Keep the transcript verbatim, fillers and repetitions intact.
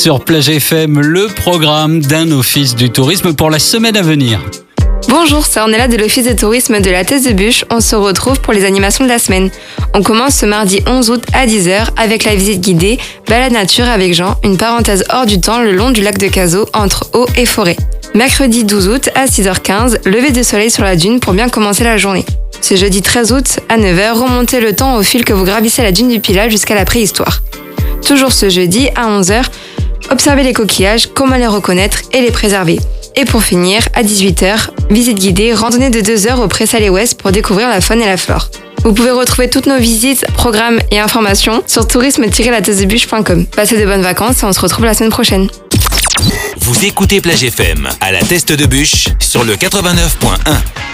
sur Plage F M, le programme d'un office du tourisme pour la semaine à venir. Bonjour, c'est Ornella de l'Office de tourisme de la Thèse de Bûche. On se retrouve pour les animations de la semaine. On commence ce mardi onze août à dix heures avec la visite guidée Balade nature avec Jean, une parenthèse hors du temps le long du lac de Cazaux entre eau et forêt. Mercredi douze août à six heures quinze, lever de soleil sur la dune pour bien commencer la journée. Ce jeudi treize août à neuf heures, remontez le temps au fil que vous gravissez la dune du Pilat jusqu'à la préhistoire. Toujours ce jeudi à onze heures, observez les coquillages, comment les reconnaître et les préserver. Et pour finir, à dix-huit heures, visite guidée, randonnée de deux heures au Pré-Salé Ouest pour découvrir la faune et la flore. Vous pouvez retrouver toutes nos visites, programmes et informations sur tourisme tiret la thèse de bûche point com. Passez de bonnes vacances et on se retrouve la semaine prochaine. Vous écoutez Plage F M à la Teste de Bûche sur le quatre-vingt-neuf point un.